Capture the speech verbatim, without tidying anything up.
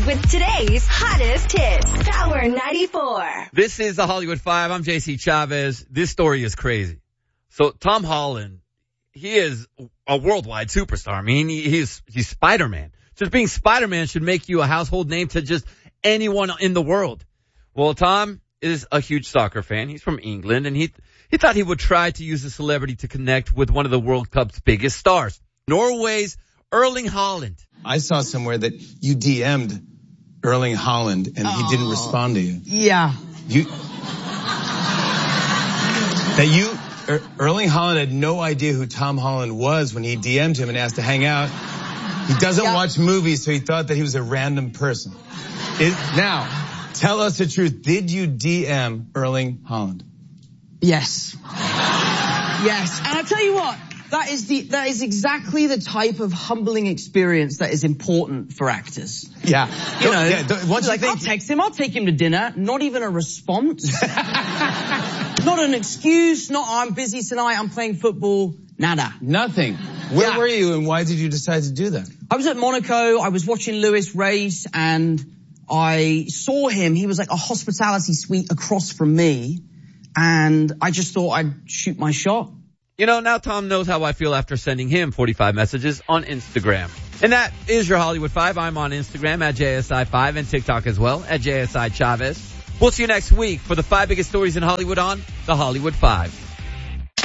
with today's hottest hits. Power ninety-four. This is the Hollywood Five. I'm J C Chavez. This story is crazy. So Tom Holland, he is a worldwide superstar. I mean, he, he's he's Spider-Man. Just being Spider-Man should make you a household name to just anyone in the world. Well, Tom is a huge soccer fan. He's from England, and he he thought he would try to use a celebrity to connect with one of the World Cup's biggest stars, Norway's Erling Haaland. I saw somewhere that you D M'd Erling Haaland, and he didn't respond to you. Yeah. You that you er, Erling Haaland had no idea who Tom Holland was when he D M'd him and asked to hang out. He doesn't Yeah. watch movies, so he thought that he was a random person. It, now, tell us the truth. Did you D M Erling Haaland? Yes. Yes. And I'll tell you what, that is the that is exactly the type of humbling experience that is important for actors. Yeah. You know, yeah, don't- once you like, I'll think- text him, I'll take him to dinner, not even a response. Not an excuse, not I'm busy tonight, I'm playing football, nada. Nothing. Where Yeah. were you, and why did you decide to do that? I was at Monaco, I was watching Lewis race, and I saw him. He was like a hospitality suite across from me, and I just thought I'd shoot my shot. You know, now Tom knows how I feel after sending him forty-five messages on Instagram. And that is your Hollywood Five. I'm on Instagram at J S I five and TikTok as well at J S I Chavez. We'll see you next week for the five biggest stories in Hollywood on the Hollywood Five.